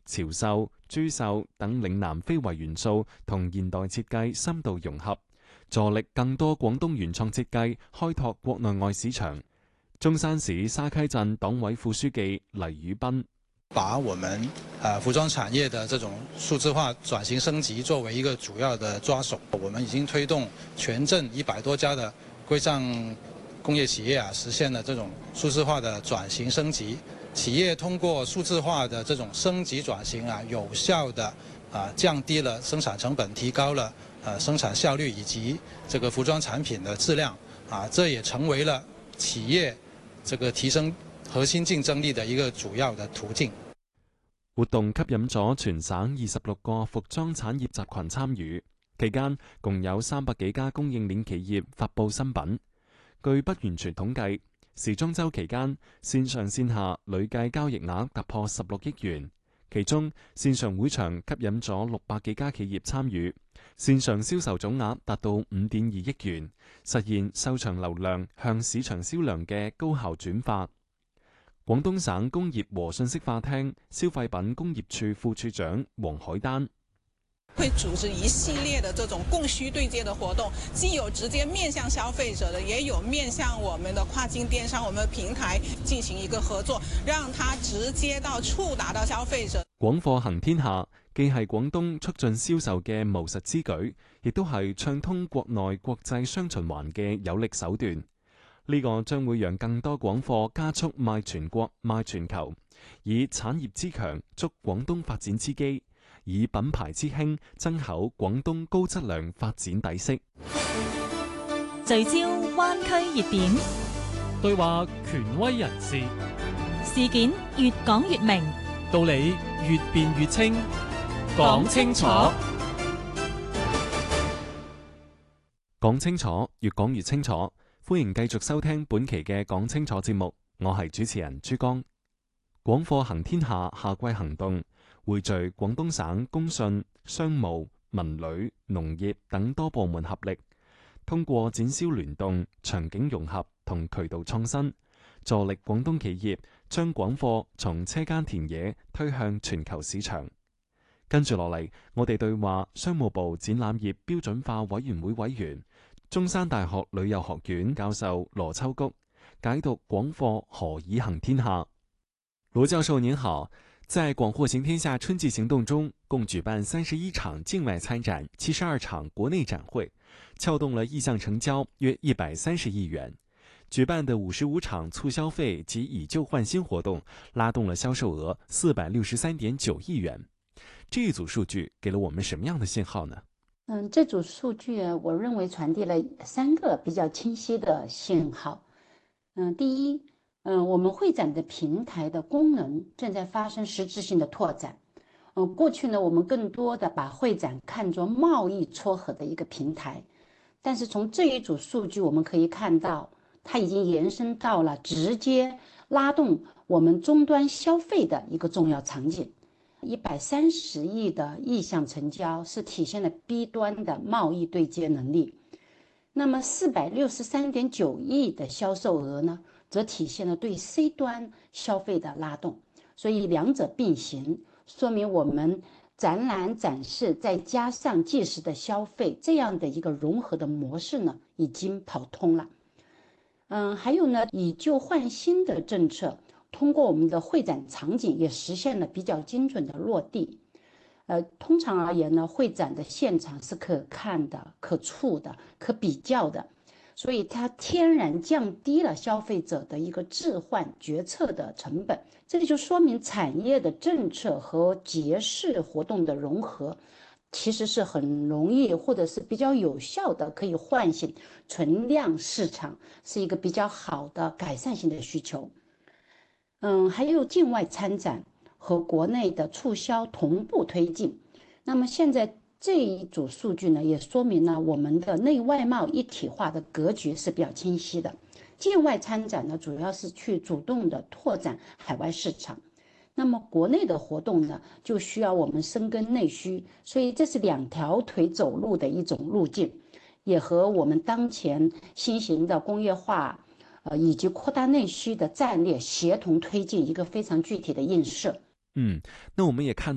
潮繡、珠繡等嶺南非遺元素同現代設計深度融合，助力更多廣東原創設計開拓國內外市場。中山市沙溪鎮黨委副書記黎宇斌， 把我們服裝產業的這種數字化轉型升級作為一個主要的抓手，我們已經推動全鎮100多家的歸帳工業企業實現了這種數字化的轉型升級。企業通過數字化的這種升級轉型有效的降低了生產成本，提高了生產效率以及這個服裝產品的質量這也成為了企業這個提升核心競爭力的一個主要的途徑。 活動吸引咗全省26個服裝產業集群參與，期間共有300幾家供應鏈企業發佈新品。據不完全統計，時裝週期間線上線下累計交易額突破16億元，其中線上會場吸引咗600幾家企業參與，線上銷售總額達到5.2億元，實現售場流量向市場銷量嘅高效轉化。廣東省工業和信息化廳消費品工業處副處長黃海丹， 會組織一系列的這種供需對接的活動，既有直接面向消費者的，也有面向我們的跨境電商、我們的平台進行一個合作，讓它直接到觸達到消費者。 廣貨行天下既係廣東促進銷售嘅務實之舉，亦都係暢通國內國際雙循環嘅有力手段。呢個將會讓更多廣貨加速賣全國、賣全球，以產業之強築廣東發展之基，以品牌之興增厚廣東高質量發展底色。 聚焦灣區熱點， 對話權威人士， 事件越講越明， 道理越辯越清，講清楚， 講清楚，越講越清楚。歡迎繼續收聽本期嘅講清楚節目，我係主持人朱江。廣貨行天下夏季行動匯聚廣東省工信、商務、文旅、農業等多部門合力，通過展銷聯動、場景融合同渠道創新，助力廣東企業將廣貨從車間田野推向全球市場。跟住落嚟，我哋對話商務部展覽業標準化委員會委員、中山大學旅遊學院教授羅秋菊，解讀廣貨何以行天下。羅教授您好，在廣貨行天下春季行動中，共舉辦31場境外參展，72場國內展會，撬動了意向成交約130億元。舉辦的55場促消費及以舊換新活動，拉動了銷售額463.9億元。這一組數據給了我們什麼樣的信號呢？ 這組數據我認為傳遞了3個比較清晰的信號。第一，我們會展的平台的功能正在發生實質性的拓展。過去呢，我們更多的把會展看作貿易撮合的一個平台，但是從這一組數據我們可以看到，它已經延伸到了直接拉動我們終端消費的一個重要場景。130億的意向成交是體現了 B 端的貿易對接能力，那麼463.9億的銷售額呢，則體現了對 C 端消費的拉動，所以兩者並行，說明我們展覽展示再加上即時的消費這樣的一個融合的模式呢，已經跑通了。還有呢，以舊換新的政策，通過我們的會展場景也實現了比較精準的落地。通常而言呢，會展的現場是可看的、可觸的、可比較的，所以它天然降低了消費者的一個置換決策的成本。這裡就說明產業的政策和節市活動的融合，其實是很容易或者是比較有效的，可以喚醒存量市場，是一個比較好的改善性的需求。還有境外參展和國內的促銷同步推進。那麼現在這一組數據呢，也說明了我們的內外貿一體化的格局是比較清晰的。境外參展呢，主要是去主動的拓展海外市場。那麼國內的活動呢，就需要我們深耕內需，所以這是兩條腿走路的一種路徑，也和我們當前新型的工業化以及擴大內需的戰略協同推進一個非常具體的映射。 那我們也看